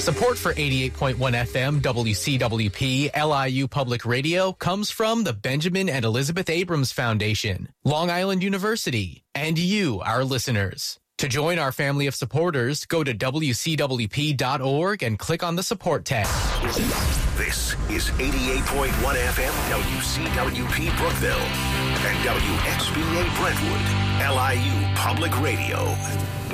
Support for 88.1 FM WCWP LIU Public Radio comes from the Benjamin and Elizabeth Abrams Foundation, Long Island University, and you, our listeners. To join our family of supporters, go to WCWP.org and click on the support tab. This is 88.1 FM WCWP Brookville and WXBA Brentwood, LIU Public Radio.